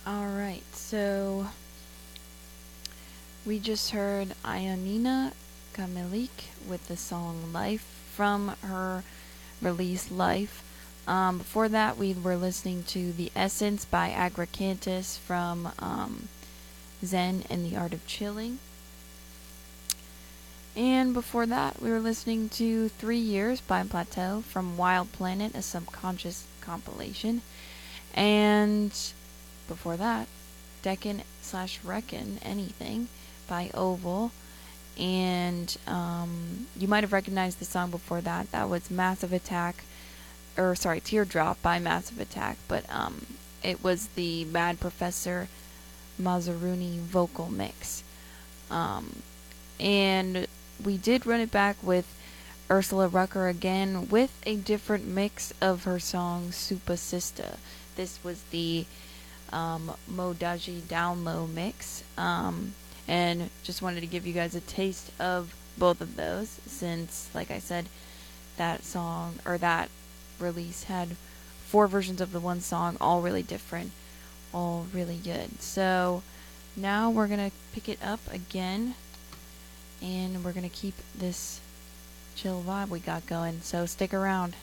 Alright, so we just heard Ionina Kamelik with the song Life from her release Life. Before that, we were listening to The Essence by Agracantus from Zen and the Art of Chilling. And before that, we were listening to 3 Years by Plateau from Wild Planet, a subconscious compilation. And before that, Decken/Reckon Anything by Oval. And you might have recognized the song before that. That was Teardrop by Massive Attack. But it was the Mad Professor Mazaruni vocal mix. And we did run it back with Ursula Rucker again with a different mix of her song Supa Sista. This was the Modaji Down Low mix. And just wanted to give you guys a taste of both of those since, like I said, that song or that release had 4 versions of the one song, all really different, all really good. So now we're going to pick it up again and we're going to keep this chill vibe we got going. So stick around.